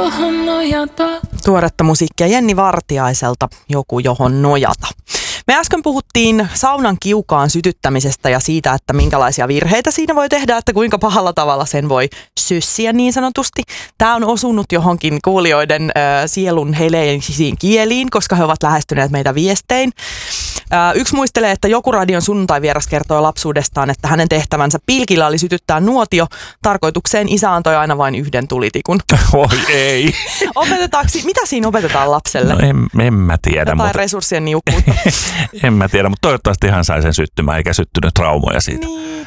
johon nojata. Tuoretta musiikkia Jenni Vartiaiselta, Joku johon nojata. Me äsken puhuttiin saunan kiukaan sytyttämisestä ja siitä, että minkälaisia virheitä siinä voi tehdä, että kuinka pahalla tavalla sen voi syssiä niin sanotusti. Tämä on osunut johonkin kuulijoiden sielun heleisiin kieliin, koska he ovat lähestyneet meitä viestein. Yksi muistelee, että Joku radion sunnuntai-vieras kertoi lapsuudestaan, että hänen tehtävänsä pilkillä oli sytyttää nuotio. Tarkoitukseen isä antoi aina vain yhden tulitikun. Oi ei. Mitä siinä opetetaan lapselle? No en mä tiedä. Jotain resurssien niukkuutta. En mä tiedä, mutta toivottavasti hän sai sen syttymään eikä syttynyt traumoja siitä. Niin.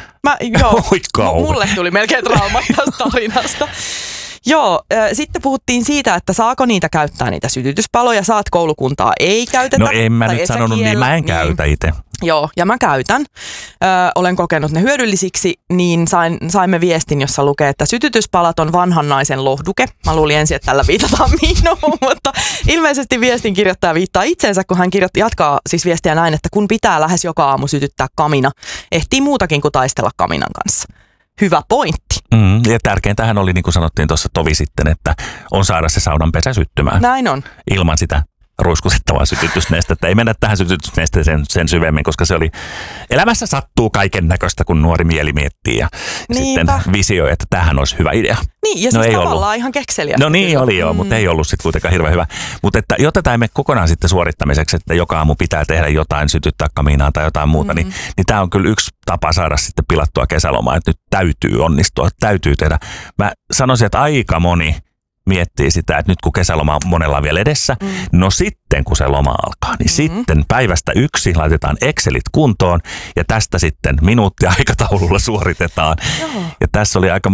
Mulle tuli melkein traumat tästä tarinasta. Joo, sitten puhuttiin siitä, että saako niitä käyttää niitä sytytyspaloja, saat koulukuntaa ei käytetä. No en mä nyt sanonut niin, mä en käytä itse. Joo, ja mä käytän. Olen kokenut ne hyödyllisiksi, niin saimme viestin, jossa lukee, että sytytyspalat on vanhan naisen lohduke. Mä luulin ensin, että tällä viitataan minuun, mutta ilmeisesti viestin kirjoittaja viittaa itseensä, kun hän jatkaa siis viestiä näin, että kun pitää lähes joka aamu sytyttää kamina, ehtii muutakin kuin taistella kaminan kanssa. Hyvä pointti. Ja tärkeintähän oli, niin kuin sanottiin tuossa tovi sitten, että on saada se saunan syttymään. Näin on. Ilman sitä ruiskutettavaa sytytysnestettä. Ei mennä tähän sytytysnesteeseen sen syvemmin, koska se oli, elämässä sattuu kaiken näköistä, kun nuori mieli miettii ja sitten visioi, että tämähän olisi hyvä idea. Niin, ja siis tavallaan ihan kekseliä. No niin oli joo, mutta ei ollut sitten kuitenkaan hirveän hyvä. Mutta että jotta tämä ei mene kokonaan sitten suorittamiseksi, että joka aamu pitää tehdä jotain, sytyttää kaminaa tai jotain muuta, niin tämä on kyllä yksi tapa saada sitten pilattua kesälomaa, että nyt täytyy onnistua, täytyy tehdä. Mä sanoisin, että aika moni miettii sitä, että nyt kun kesäloma on monella vielä edessä, no sitten kun se loma alkaa, niin sitten päivästä 1 laitetaan Excelit kuntoon ja tästä sitten minuuttiaikataululla suoritetaan. Joo. Ja tässä oli aika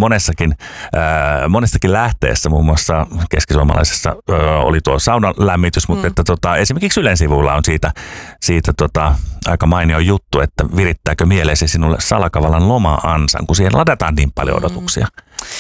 monessakin lähteessä, muun muassa keskisuomalaisessa oli tuo saunan lämmitys, mutta että esimerkiksi Ylen sivuilla on siitä aika mainio juttu, että virittääkö mieleesi sinulle salakavallan loma-ansan, kun siihen ladataan niin paljon odotuksia.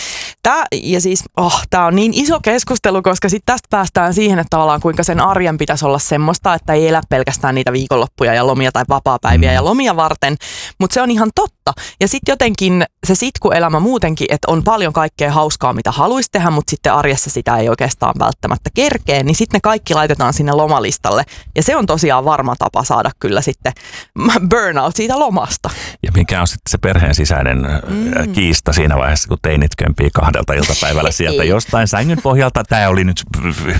Tämä on niin iso keskustelu, koska sitten tästä päästään siihen, että tavallaan kuinka sen arjen pitäisi olla semmoista, että ei elä pelkästään niitä viikonloppuja ja lomia tai vapaapäiviä ja lomia varten, mutta se on ihan totta. Ja sitten jotenkin se sitkuelämä muutenkin, että on paljon kaikkea hauskaa, mitä haluaisi tehdä, mutta sitten arjessa sitä ei oikeastaan välttämättä kerkee, niin sitten ne kaikki laitetaan sinne lomalistalle. Ja se on tosiaan varma tapa saada kyllä sitten burnout siitä lomasta. Ja mikä on sitten se perheen sisäinen kiista siinä vaiheessa, kun teinit kömpii 2 iltapäivällä sieltä jostain sängyn pohjalta. Tämä oli nyt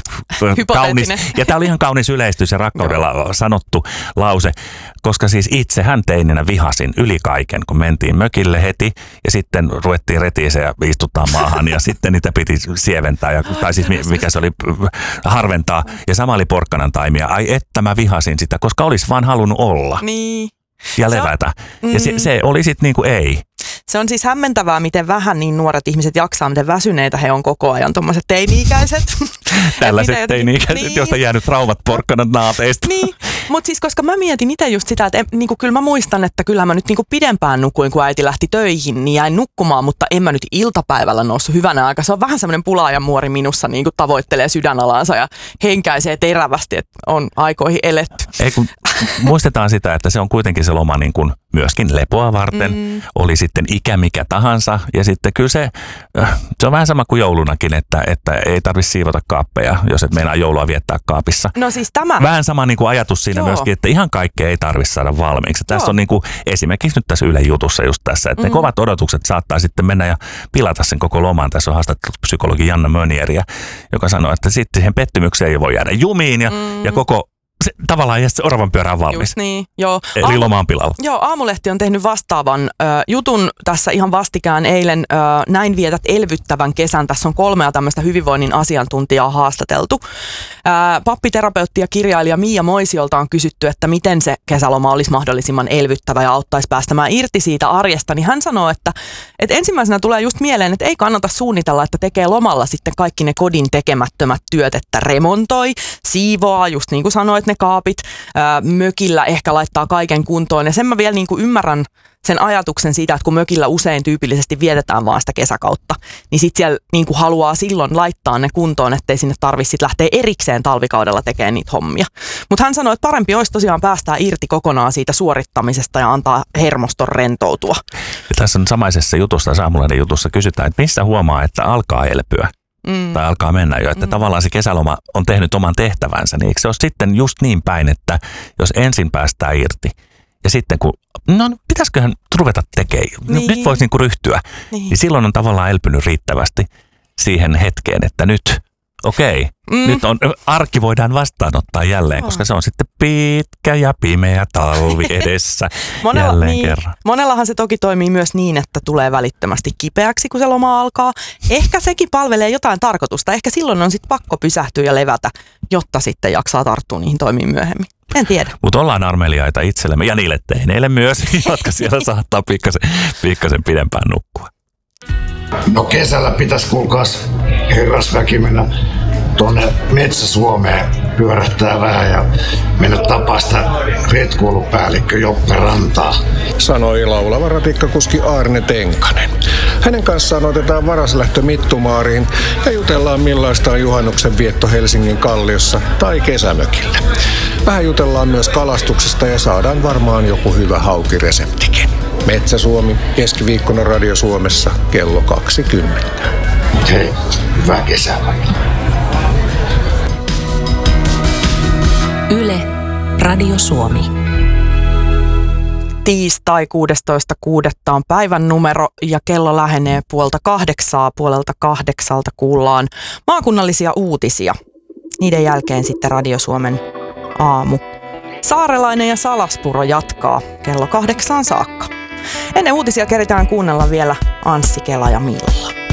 kaunis. Ja tämä oli ihan kaunis yleistys ja rakkaudella sanottu lause, koska siis itsehän teininä vihasin yli kaiken, kun mentiin mökille heti ja sitten ruvettiin retiiseen ja istuttaa maahan ja sitten niitä piti sieventää, tai siis mikä se oli, harventaa. Ja sama oli porkkanan taimia. Ai että mä vihasin sitä, koska olisi vaan halunnut olla. Niin. Ja levätä. Ja se oli sitten niin kuin ei. Se on siis hämmentävää, miten vähän niin nuoret ihmiset jaksaa, miten väsyneitä he on koko ajan, tuommoiset teini-ikäiset. Tällaiset teini-ikäiset, joista on jäänyt rauvat porkkanan naateista. Niin, mutta siis koska mä mietin itse just sitä, että niinku, kyllä mä muistan, että kyllä mä nyt niinku pidempään nukuin, kun äiti lähti töihin, niin jäin nukkumaan, mutta en mä nyt iltapäivällä noussut hyvänä aika. Se on vähän semmoinen pulaajan muori minussa, niinku tavoittelee sydänalaansa ja henkäisee terävästi, että on aikoihin eletty. Ei kun muistetaan sitä, että se on kuitenkin se loma niin kuin myöskin lepoa varten, oli sitten ikä mikä tahansa. Ja sitten kyllä se on vähän sama kuin joulunakin, että ei tarvitse siivota kaappeja, jos et meinaa joulua viettää kaapissa. No siis tämä. Vähän sama niin kuin ajatus siinä myöskin, että ihan kaikkea ei tarvitse saada valmiiksi. Tässä on niin kuin esimerkiksi nyt tässä Ylen jutussa just tässä, että ne kovat odotukset saattaa sitten mennä ja pilata sen koko loman. Tässä on haastattelut psykologi Janna Mönieriä, joka sanoo, että sitten siihen pettymykseen ei voi jäädä jumiin ja koko se tavallaan jää se oravan pyörään valmis. Just niin, joo. Eli lomaan pilalla. Joo, Aamulehti on tehnyt vastaavan jutun tässä ihan vastikään eilen. Näin vietät elvyttävän kesän. Tässä on 3 tämmöistä hyvinvoinnin asiantuntijaa haastateltu. Pappiterapeutti ja kirjailija Mia Moisiolta on kysytty, että miten se kesäloma olisi mahdollisimman elvyttävä ja auttaisi päästämään irti siitä arjesta. Niin hän sanoo, että ensimmäisenä tulee just mieleen, että ei kannata suunnitella, että tekee lomalla sitten kaikki ne kodin tekemättömät työt, että remontoi, siivoaa, just niin kuin sanoit, ne kaapit, mökillä ehkä laittaa kaiken kuntoon. Ja sen mä vielä niin kuin ymmärrän sen ajatuksen siitä, että kun mökillä usein tyypillisesti vietetään vaan sitä kesäkautta, niin sitten siellä niin kuin haluaa silloin laittaa ne kuntoon, ettei sinne tarvitse lähteä erikseen talvikaudella tekemään niitä hommia. Mutta hän sanoi, että parempi olisi tosiaan päästää irti kokonaan siitä suorittamisesta ja antaa hermoston rentoutua. Ja tässä on samaisessa jutussa, Saamulainen jutussa kysytään, että missä huomaa, että alkaa elpyä. tai alkaa mennä jo. Että tavallaan se kesäloma on tehnyt oman tehtävänsä, niin eikö se ole sitten just niin päin, että jos ensin päästään irti ja sitten kun, pitäisiköhän ruveta tekemään, nyt voisi niinku ryhtyä, niin silloin on tavallaan elpynyt riittävästi siihen hetkeen, että nyt, nyt on, arki voidaan vastaanottaa jälleen, koska se on sitten pitkä ja pimeä talvi edessä jälleen kerran. Monellahan se toki toimii myös niin, että tulee välittömästi kipeäksi, kun se loma alkaa. Ehkä sekin palvelee jotain tarkoitusta. Ehkä silloin on sitten pakko pysähtyä ja levätä, jotta sitten jaksaa tarttua niihin toimiin myöhemmin. En tiedä. Mutta ollaan armeliaita itsellemme ja niille teineille myös, jotka siellä saattaa pikkasen pidempään nukkua. No kesällä pitäisi kuulkaas herrasväki mennä tuonne Metsä-Suomeen pyörähtää vähän ja mennä tapaa sitä retkuilupäällikkö Joppe Rantaa. Sanoi laulava ratikkakuski Aarne Tenkanen. Hänen kanssaan otetaan varaslähtö Mittumaariin ja jutellaan millaista on juhannuksen vietto Helsingin Kalliossa tai kesämökillä. Vähän jutellaan myös kalastuksesta ja saadaan varmaan joku hyvä haukireseptikin. Metsä-Suomi keskiviikkona Radio Suomessa kello 20. Hei, hyvää kesää. Yle, Radio Suomi. Tiistai 16.6. on päivän numero ja kello lähenee 7:30. Kuullaan maakunnallisia uutisia. Niiden jälkeen sitten Radio Suomen aamu. Saarelainen ja Salaspuro jatkaa kello 8 saakka. Ennen uutisia keritään kuunnella vielä Anssi Kela ja Milla.